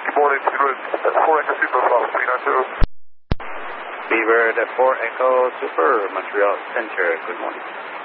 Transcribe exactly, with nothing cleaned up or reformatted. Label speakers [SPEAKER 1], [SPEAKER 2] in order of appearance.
[SPEAKER 1] Good morning, Beaver at four Echo Super, Fox three nine zero.
[SPEAKER 2] Beaver at four Echo Super, Montreal Center, good morning.